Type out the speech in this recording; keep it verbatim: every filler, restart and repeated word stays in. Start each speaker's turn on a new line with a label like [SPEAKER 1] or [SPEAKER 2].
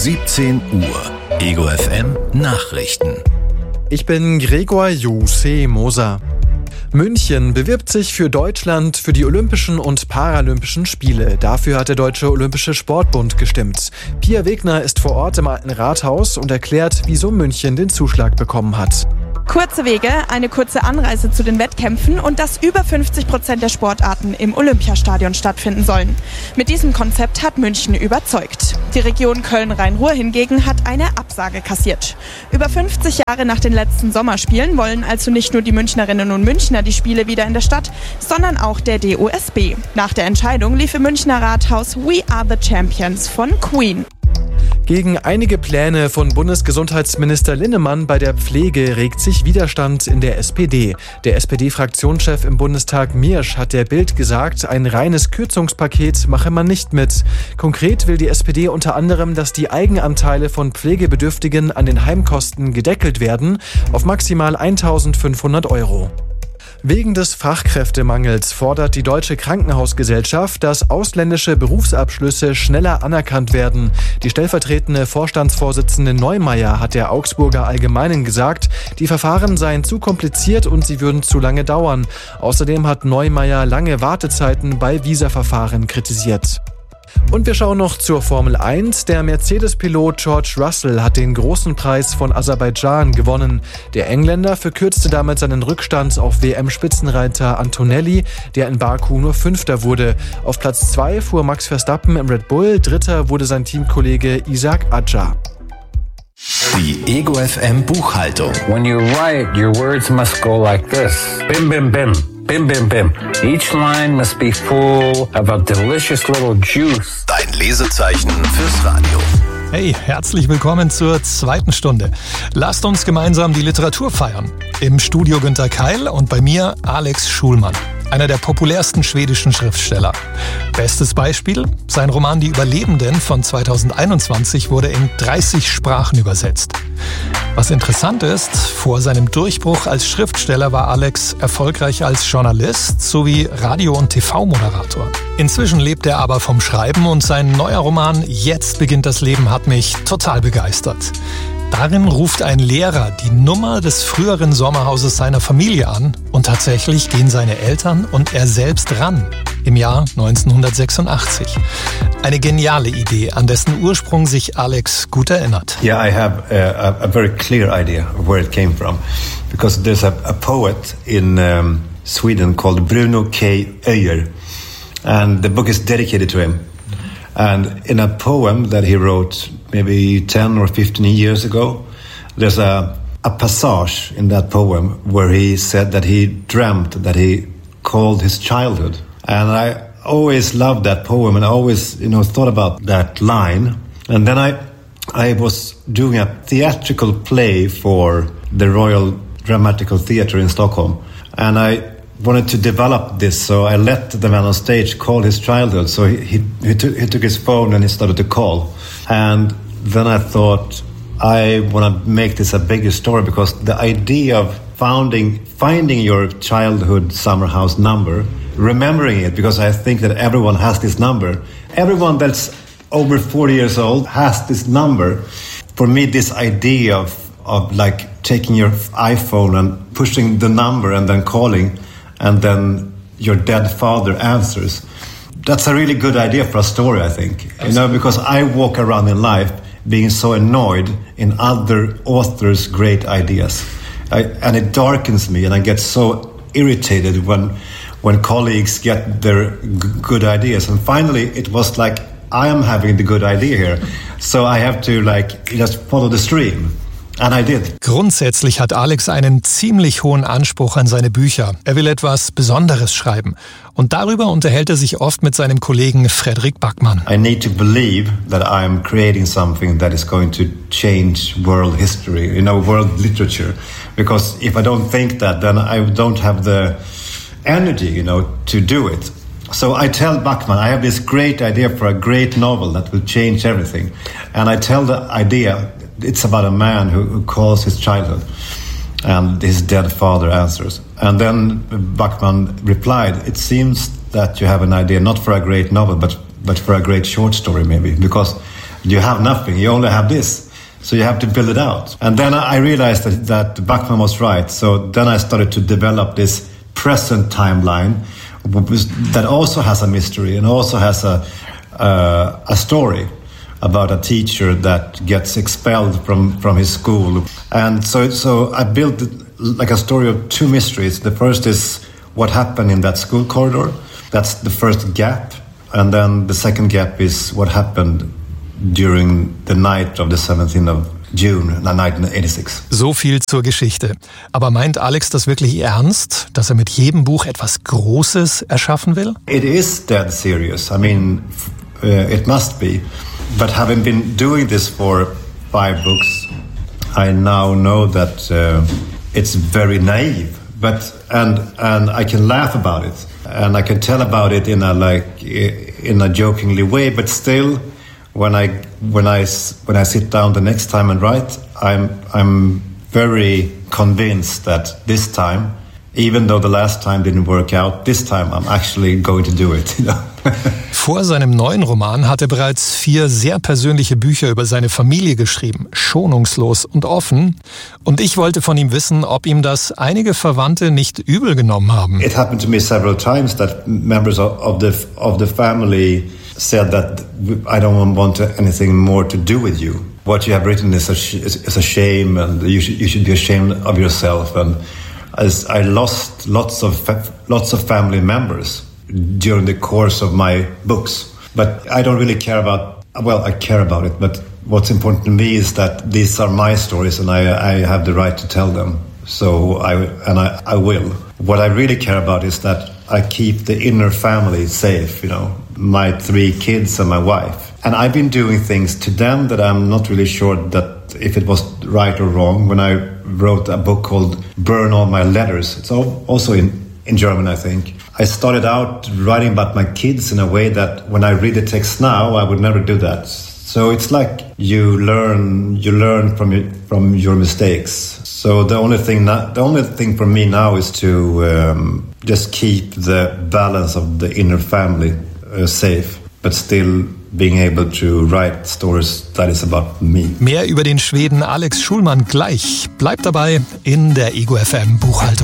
[SPEAKER 1] siebzehn Uhr. Ego F M Nachrichten.
[SPEAKER 2] Ich bin Gregor Jose Moser. München bewirbt sich für Deutschland für die Olympischen und Paralympischen Spiele. Dafür hat der Deutsche Olympische Sportbund gestimmt. Pia Wegner ist vor Ort im Alten Rathaus und erklärt, wieso München den Zuschlag bekommen hat.
[SPEAKER 3] Kurze Wege, eine kurze Anreise zu den Wettkämpfen und dass über fünfzig Prozent der Sportarten im Olympiastadion stattfinden sollen. Mit diesem Konzept hat München überzeugt. Die Region Köln-Rhein-Ruhr hingegen hat eine Absage kassiert. Über fünfzig Jahre nach den letzten Sommerspielen wollen also nicht nur die Münchnerinnen und Münchner die Spiele wieder in der Stadt, sondern auch der D O S B. Nach der Entscheidung lief im Münchner Rathaus We Are the Champions von Queen.
[SPEAKER 2] Gegen einige Pläne von Bundesgesundheitsminister Linnemann bei der Pflege regt sich Widerstand in der S P D. Der S P D-Fraktionschef im Bundestag Miersch hat der Bild gesagt, ein reines Kürzungspaket mache man nicht mit. Konkret will die S P D unter anderem, dass die Eigenanteile von Pflegebedürftigen an den Heimkosten gedeckelt werden auf maximal eintausendfünfhundert Euro. Wegen des Fachkräftemangels fordert die Deutsche Krankenhausgesellschaft, dass ausländische Berufsabschlüsse schneller anerkannt werden. Die stellvertretende Vorstandsvorsitzende Neumeier hat der Augsburger Allgemeinen gesagt, die Verfahren seien zu kompliziert und sie würden zu lange dauern. Außerdem hat Neumeier lange Wartezeiten bei Visaverfahren kritisiert. Und wir schauen noch zur Formel eins. Der Mercedes-Pilot George Russell hat den großen Preis von Aserbaidschan gewonnen. Der Engländer verkürzte damit seinen Rückstand auf W M-Spitzenreiter Antonelli, der in Baku nur Fünfter wurde. Auf Platz zwei fuhr Max Verstappen im Red Bull, Dritter wurde sein Teamkollege Isaac Adjar.
[SPEAKER 1] Die Ego F M Buchhaltung.
[SPEAKER 4] When you write, your words must go like this. Bim, bim, bim. Bim, bim, bim. Each line must be full of a delicious little juice.
[SPEAKER 1] Dein Lesezeichen fürs Radio.
[SPEAKER 5] Hey, herzlich willkommen zur zweiten Stunde. Lasst uns gemeinsam die Literatur feiern. Im Studio Günter Keil und bei mir Alex Schulmann, einer der populärsten schwedischen Schriftsteller. Bestes Beispiel, sein Roman Die Überlebenden von zweitausendeinundzwanzig wurde in dreißig Sprachen übersetzt. Was interessant ist, vor seinem Durchbruch als Schriftsteller war Alex erfolgreich als Journalist sowie Radio- und T V-Moderator. Inzwischen lebt er aber vom Schreiben und sein neuer Roman Jetzt beginnt das Leben hat mich total begeistert. Darin ruft ein Lehrer die Nummer des früheren Sommerhauses seiner Familie an und tatsächlich gehen seine Eltern und er selbst ran im Jahr neunzehnhundertsechsundachtzig. Eine geniale Idee, an dessen Ursprung sich Alex gut erinnert.
[SPEAKER 6] Yeah, I have a, a very clear idea of where it came from, because there's a, a poet in um, Sweden called Bruno K. Öijer, and the book is dedicated to him. And in a poem that he wrote maybe ten or fifteen years ago, there's a, a passage in that poem where he said that he dreamt that he called his childhood. And I always loved that poem and I always, you know, thought about that line. And then I, I was doing a theatrical play for the Royal Dramatical Theatre in Stockholm. And I wanted to develop this, so I let the man on stage call his childhood. So he he, he, took, he took his phone and he started to call. And then I thought, I want to make this a bigger story, because the idea of founding, finding your childhood summer house number, remembering it, because I think that everyone has this number. Everyone that's over forty years old has this number. For me, this idea of, of like taking your iPhone and pushing the number and then calling, and then your dead father answers. That's a really good idea for a story, I think. You know, because I walk around in life being so annoyed in other authors' great ideas. I, and it darkens me, and I get so irritated when when colleagues get their g- good ideas. And finally, it was like, I am having the good idea here. So I have to like just follow the stream. And I did.
[SPEAKER 5] Grundsätzlich hat Alex einen ziemlich hohen Anspruch an seine Bücher. Er will etwas Besonderes schreiben. Und darüber unterhält er sich oft mit seinem Kollegen Fredrik Backman.
[SPEAKER 6] I need to believe that I'm creating something that is going to change world history, you know, world literature. Because if I don't think that, then I don't have the energy, you know, to do it. So I tell Backman, I have this great idea for a great novel that will change everything. And I tell the idea, it's about a man who, who calls his childhood, and his dead father answers. And then Backman replied, it seems that you have an idea not for a great novel, but, but for a great short story maybe, because you have nothing. You only have this. So you have to build it out. And then I realized that, that Backman was right. So then I started to develop this present timeline that also has a mystery and also has a uh, a story about a teacher that gets expelled from, from his school. And so so I built like a story of two mysteries. The first is what happened in that school corridor. That's the first gap. And then the second gap is what happened during the night of the seventeenth of June nineteen eighty-six.
[SPEAKER 5] So viel zur Geschichte. Aber meint Alex das wirklich ernst, dass er mit jedem Buch etwas Großes erschaffen will?
[SPEAKER 6] It is dead serious. I mean, uh, it must be. But having been doing this for five books, I now know that uh, it's very naive. But and and I can laugh about it, and I can tell about it in a like in a jokingly way. But still, when I when I when I sit down the next time and write, I'm I'm very convinced that this time, even though the last time didn't work out, this time I'm actually going to do it. You know?
[SPEAKER 5] Vor seinem neuen Roman hat er bereits vier sehr persönliche Bücher über seine Familie geschrieben, schonungslos und offen. Und ich wollte von ihm wissen, ob ihm das einige Verwandte nicht übel genommen haben.
[SPEAKER 6] It happened to me several times that members of, of the of the family said that I don't want anything more to do with you. What you have written is a is a shame, and you should you should be ashamed of yourself. And as I lost lots of lots of family members during the course of my books. But I don't really care about, well, I care about it, but what's important to me is that these are my stories and I, I have the right to tell them. So I, and I, I will. What I really care about is that I keep the inner family safe, you know, my three kids and my wife. And I've been doing things to them that I'm not really sure that if it was right or wrong. When I wrote a book called Burn All My Letters, it's also in, in German, I think. I started out writing about my kids in a way that when I read the text now, I would never do that. So it's like you learn, you learn from it, from your mistakes. So the only thing, now, the only thing for me now is to um, just keep the balance of the inner family uh, safe, but still being able to write stories that is about me.
[SPEAKER 5] Mehr über den Schweden Alex Schulman gleich. Bleibt dabei in der Ego F M Buchhaltung.